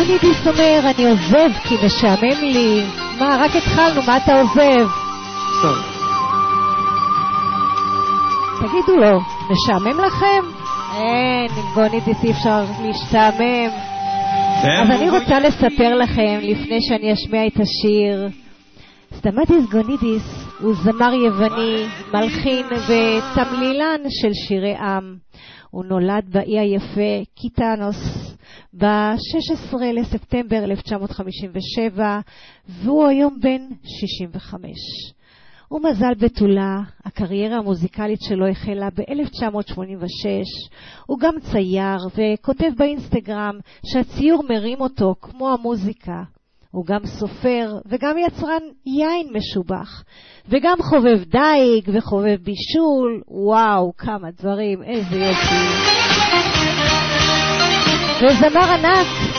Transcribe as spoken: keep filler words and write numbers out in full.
גונידיס אומר, אני עוזב כי משעמם לי. מה, רק התחלנו, מה אתה עוזב? טוב. תגידו לו, משעמם לכם? אין, עם גונידיס אי אפשר להשתעמם. אז אני רוצה לספר לכם, לפני שאני אשמיע את השיר, סטמטיס גונידיס הוא זמר יווני, מלחין ותמלילן של שירי עם. הוא נולד באי היפה קיטאנוס ב-שישה עשר לספטמבר אלף תשע מאות חמישים ושבע, והוא היום בן שישים וחמש. הוא מזל בתולה, הקריירה המוזיקלית שלו החלה ב-אלף תשע מאות שמונים ושש. הוא גם צייר וכותב באינסטגרם שהציור מרים אותו כמו המוזיקה. הוא גם סופר וגם יצרן יין משובח, וגם חובב דייג וחובב בישול. וואו, כמה דברים, איזה יופי. וזמר ענק.